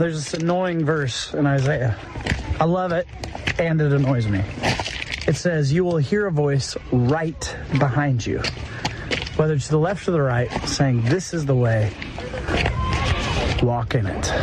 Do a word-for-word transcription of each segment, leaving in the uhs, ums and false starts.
there's this annoying verse in Isaiah. I love it, and it annoys me. It says, you will hear a voice right behind you, whether to the left or the right, saying, this is the way, walk in it.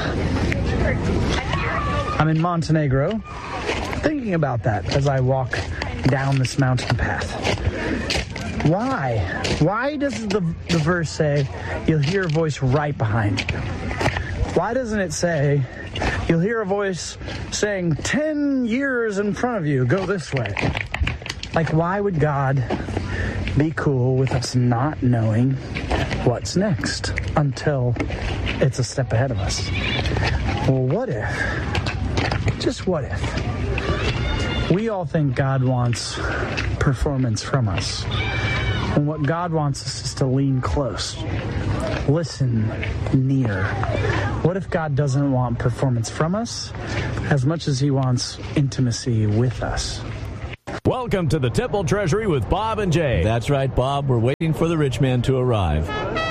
I'm in Montenegro, thinking about that as I walk down this mountain path. Why? Why does the, the verse say, you'll hear a voice right behind you? Why doesn't it say, you'll hear a voice saying, ten years in front of you, go this way? Like, why would God be cool with us not knowing what's next until it's a step ahead of us? Well, what if, just what if, we all think God wants performance from us. And what God wants us is to lean close, listen near. What if God doesn't want performance from us as much as he wants intimacy with us? Welcome to the Temple Treasury with Bob and Jay. That's right, Bob. We're waiting for the rich man to arrive.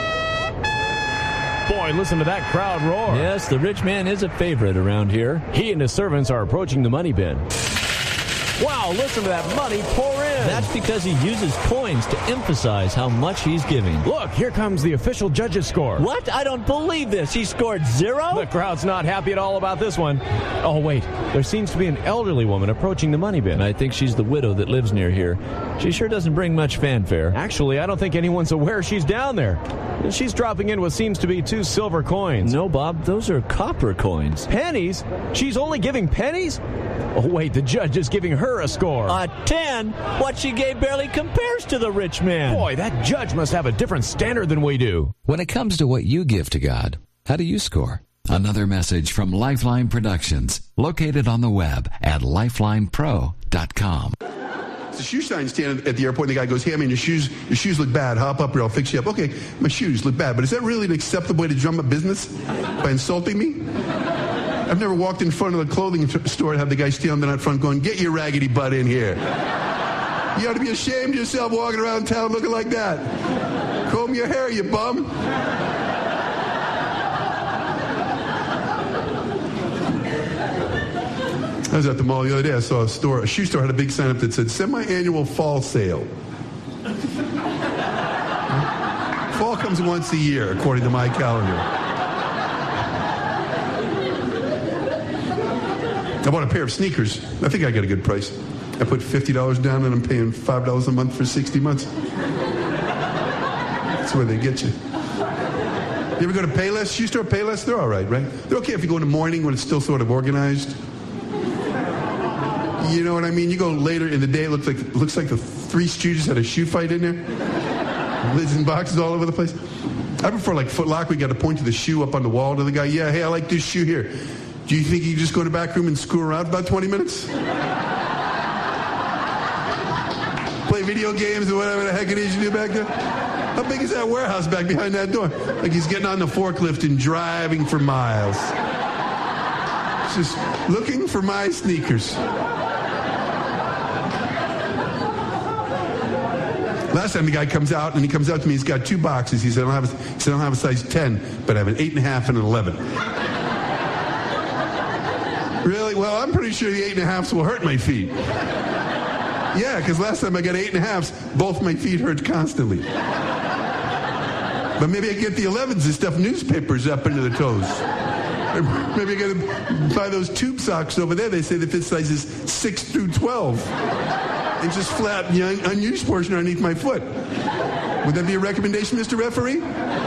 Boy, listen to that crowd roar. Yes, the rich man is a favorite around here. He and his servants are approaching the money bin. Wow, listen to that money pour in. That's because he uses coins to emphasize how much he's giving. Look, here comes the official judge's score. What? I don't believe this. He scored zero? The crowd's not happy at all about this one. Oh, wait. There seems to be an elderly woman approaching the money bin. I think she's the widow that lives near here. She sure doesn't bring much fanfare. Actually, I don't think anyone's aware she's down there. She's dropping in what seems to be two silver coins. No, Bob, those are copper coins. Pennies? She's only giving pennies? Oh, wait, the judge is giving her a score. A ten? What she gave barely compares to the rich man. Boy, that judge must have a different standard than we do. When it comes to what you give to God, how do you score? Another message from Lifeline Productions, located on the web at lifeline pro dot com. The shoe shine stand at the airport, and the guy goes, hey, I mean, your shoes, your shoes look bad. Hop up here, I'll fix you up. Okay, my shoes look bad, but is that really an acceptable way to drum up business? By insulting me? I've never walked in front of the clothing store and have the guy standing out front going, get your raggedy butt in here. You ought to be ashamed of yourself walking around town looking like that. Comb your hair, you bum. I was at the mall the other day. I saw a store, a shoe store had a big sign up that said, semi-annual fall sale. Fall comes once a year, according to my calendar. I bought a pair of sneakers. I think I got a good price. I put fifty dollars down and I'm paying five dollars a month for sixty months. That's where they get you. You ever go to Payless? Shoe store Payless? They're all right, right? They're okay if you go in the morning when it's still sort of organized. You know what I mean? You go later in the day, it looks like, it looks like the Three Stooges had a shoe fight in there. Lids and boxes all over the place. I prefer like Foot Locker. We got to point to the shoe up on the wall to the guy. Yeah, hey, I like this shoe here. Do you think you can just go to the back room and screw around about twenty minutes? Play video games or whatever the heck it is you do back there? How big is that warehouse back behind that door? Like he's getting on the forklift and driving for miles. Just looking for my sneakers. Last time the guy comes out, and he comes out to me, he's got two boxes. He said, I don't have a, he said, I don't have a size ten, but I have an eight and a half and an eleven. Really? Well, I'm pretty sure the eight and a halves will hurt my feet. Yeah, because last time I got eight and a halves, both my feet hurt constantly. But maybe I get the elevens and stuff newspapers up into the toes. Or maybe I got to buy those tube socks over there. They say the fit size is six through twelve. And just flap the un- unused portion underneath my foot. Would that be a recommendation, Mister Referee?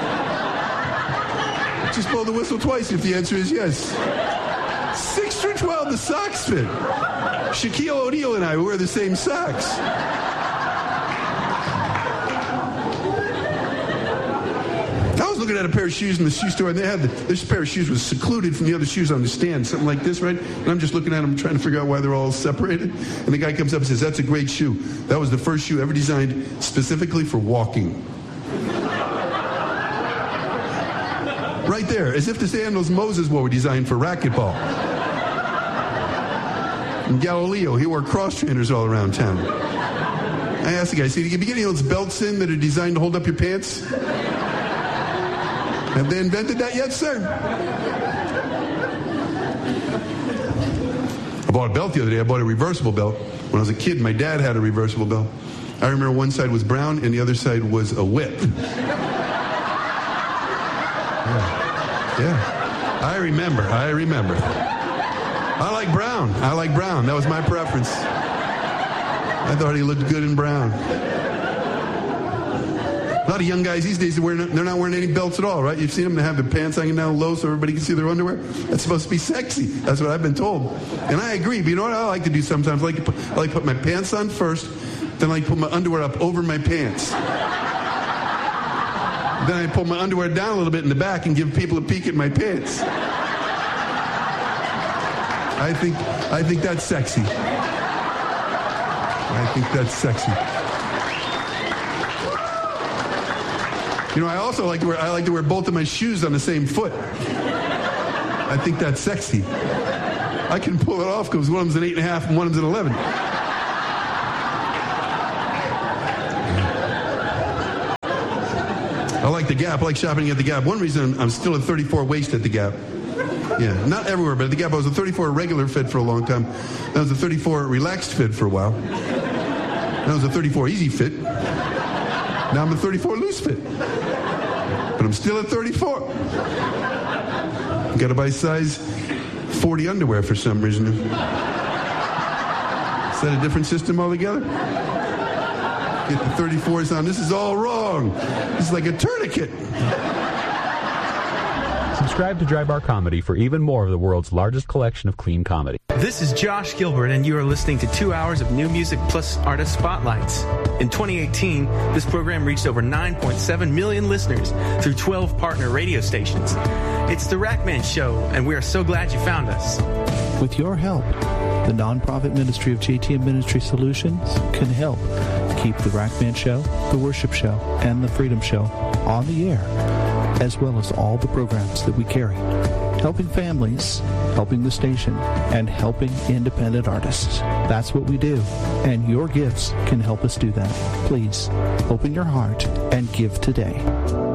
Just blow the whistle twice if the answer is yes. six through twelve, the socks fit. Shaquille O'Neal and I wear the same socks. I was looking at a pair of shoes in the shoe store, and they had the, this pair of shoes was secluded from the other shoes on the stand, something like this, right? And I'm just looking at them, trying to figure out why they're all separated. And the guy comes up and says, that's a great shoe. That was the first shoe ever designed specifically for walking. Right there, as if the sandals Moses wore were designed for racquetball. And Galileo, he wore cross trainers all around town. I asked the guy, see, do you be getting those belts in that are designed to hold up your pants? Have they invented that yet, sir? I bought a belt the other day. I bought a reversible belt. When I was a kid, my dad had a reversible belt. I remember one side was brown and the other side was a whip. Yeah. Yeah. I remember. I remember. I like brown. I like brown. That was my preference. I thought he looked good in brown. A lot of young guys these days, they're not wearing any belts at all, right? You've seen them, they have their pants hanging down low so everybody can see their underwear. That's supposed to be sexy. That's what I've been told. And I agree, but you know what I like to do sometimes? I like to put, I like to put my pants on first, then I like to put my underwear up over my pants. Then I pull my underwear down a little bit in the back and give people a peek at my pants. I think, I think that's sexy. I think that's sexy. You know, I also like to wear, I like to wear both of my shoes on the same foot. I think that's sexy. I can pull it off because one of them's an eight and a half and one of them's an eleven. I like the Gap. I like shopping at the Gap. One reason I'm, I'm still a thirty-four waist at the Gap. Yeah, not everywhere, but at the Gap I was a thirty-four regular fit for a long time. Then I was a thirty-four relaxed fit for a while. Then I was a thirty-four easy fit. Now I'm a thirty-four loose fit. But I'm still at thirty-four. Got to buy size forty underwear for some reason. Is that a different system altogether? Get the thirty-fours on. This is all wrong. This is like a tourniquet. Subscribe to Dry Bar Comedy for even more of the world's largest collection of clean comedy. This is Josh Gilbert, and you are listening to two hours of new music plus artist spotlights. In twenty eighteen, this program reached over nine point seven million listeners through twelve partner radio stations. It's The Rack Man Show, and we are so glad you found us. With your help, the nonprofit ministry of J T M Ministry Solutions can help keep The Rack Man Show, The Worship Show, and The Freedom Show on the air, as well as all the programs that we carry, helping families, helping the station, and helping independent artists. That's what we do, and your gifts can help us do that. Please, open your heart and give today.